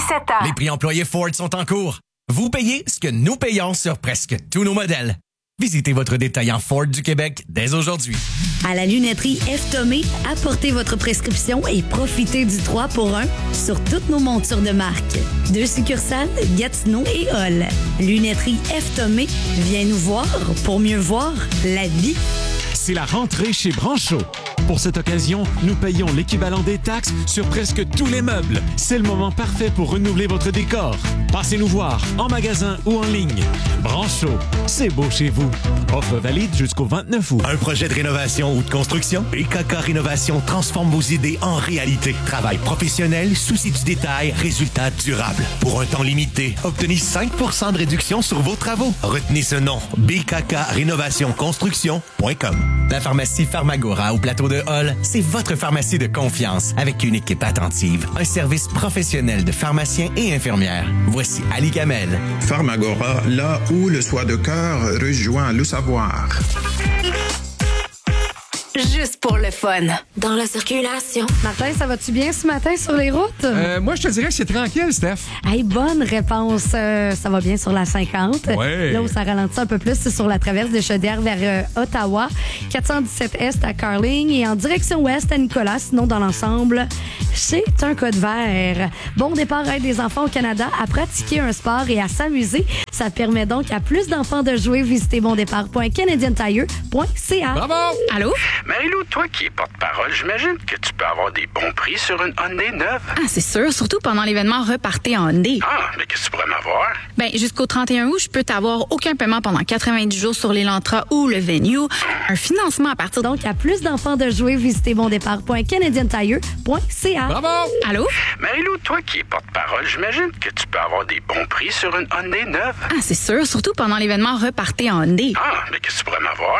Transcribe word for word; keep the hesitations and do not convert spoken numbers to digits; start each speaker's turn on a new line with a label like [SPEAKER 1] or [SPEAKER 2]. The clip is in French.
[SPEAKER 1] dix-sept ans.
[SPEAKER 2] Les prix employés Ford sont en cours. Vous payez ce que nous payons sur presque tous nos modèles. Visitez votre détaillant Ford du Québec dès aujourd'hui.
[SPEAKER 3] À la lunetterie F. Thomé, apportez votre prescription et profitez du trois pour un sur toutes nos montures de marque. Deux succursales, Gatineau et Hall. Lunetterie F. Thomé, viens nous voir pour mieux voir la vie.
[SPEAKER 4] C'est la rentrée chez Branchot. Pour cette occasion, nous payons l'équivalent des taxes sur presque tous les meubles. C'est le moment parfait pour renouveler votre décor. Passez nous voir en magasin ou en ligne. Branchot, c'est beau chez vous. Offre valide jusqu'au vingt-neuf août.
[SPEAKER 5] Un projet de rénovation ou de construction? B K K Rénovation transforme vos idées en réalité. Travail professionnel, souci du détail, résultat durable. Pour un temps limité, obtenez cinq pour cent de réduction sur vos travaux. Retenez ce nom, b k k rénovation construction point com.
[SPEAKER 2] La pharmacie Pharmagora au plateau de Hall, c'est votre pharmacie de confiance avec une équipe attentive, un service professionnel de pharmaciens et infirmières. Voici Ali Kamel.
[SPEAKER 6] Pharmagora, là où le soin de cœur rejoint le savoir.
[SPEAKER 1] Juste pour le fun.
[SPEAKER 7] Dans la circulation.
[SPEAKER 8] Martin, ça va-tu bien ce matin sur les routes?
[SPEAKER 9] Euh, moi, je te dirais que c'est tranquille, Steph.
[SPEAKER 8] Hey, bonne réponse. Euh, ça va bien sur la cinquante.
[SPEAKER 9] Ouais.
[SPEAKER 8] Là où ça ralentit un peu plus, c'est sur la traverse de Chaudière vers euh, Ottawa. quatre cent dix-sept Est à Carling et en direction ouest à Nicolas. Sinon, dans l'ensemble, c'est un code vert. Bon départ aide les enfants au Canada à pratiquer un sport et à s'amuser. Ça permet donc à plus d'enfants de jouer. Visitez bondépart point canadian tire point c a.
[SPEAKER 9] Bravo!
[SPEAKER 8] Allô?
[SPEAKER 10] Marie-Lou, toi qui es porte-parole, j'imagine que tu peux avoir des bons prix sur une Hyundai neuve.
[SPEAKER 11] Ah, c'est sûr, surtout pendant l'événement Repartez en Hyundai.
[SPEAKER 10] Ah, mais qu'est-ce que tu pourrais m'avoir?
[SPEAKER 11] Ben, jusqu'au trente et un août, je peux t'avoir aucun paiement pendant quatre-vingt-dix jours sur l'Elantra ou le Venue. Un financement à partir...
[SPEAKER 8] Donc, à plus d'enfants de jouer, visitez bondépart point canadian tire point c a.
[SPEAKER 9] Bravo!
[SPEAKER 11] Allô?
[SPEAKER 10] Marie-Lou, toi qui es porte-parole, j'imagine que tu peux avoir des bons prix sur une Hyundai neuve.
[SPEAKER 11] Ah, c'est sûr, surtout pendant l'événement Repartez en Hyundai.
[SPEAKER 10] Ah, mais qu'est-ce que tu pourrais m'avoir?